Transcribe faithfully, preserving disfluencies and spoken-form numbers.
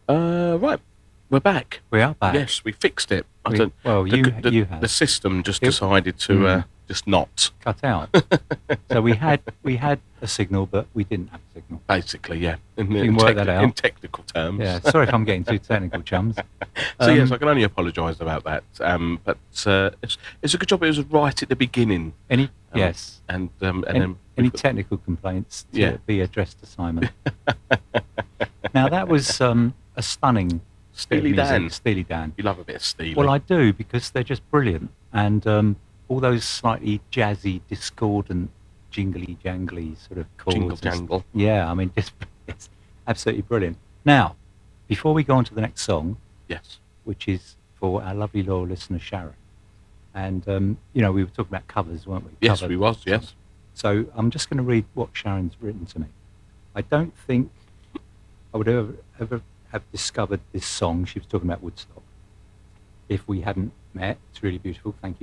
Uh, right, we're back. We are back. Yes, we fixed it. I We- don't. well, the, you- the, you have. the system just It- decided to uh, Mm. just not. Cut out. So we had we had a signal, but we didn't have a signal. Basically, yeah. In, You in, can work that in out. technical terms. Yeah. Sorry if I'm getting too technical, chums. So yes, Um, I can only apologise about that. Um, but uh, it's, it's a good job. It was right at the beginning. Any Um, yes. And um, and Any, then any we've got- technical complaints to Yeah. be addressed to Simon. Now that was um, a stunning bit of Steely music. Dan. Steely Dan. You love a bit of Steely. Well, I do because they're just brilliant, and um, all those slightly jazzy, discordant, jingly jangly sort of chords. Jingle and st- jangle. Yeah, I mean, just it's absolutely brilliant. Now, before we go on to the next song, Yes. which is for our lovely loyal listener Sharon, and um, you know, we were talking about covers, weren't we? Yes, Cover we was. songs. Yes. So I'm just going to read what Sharon's written to me. I don't think I would ever, ever have discovered this song. She was talking about Woodstock if we hadn't met. It's really beautiful. Thank you.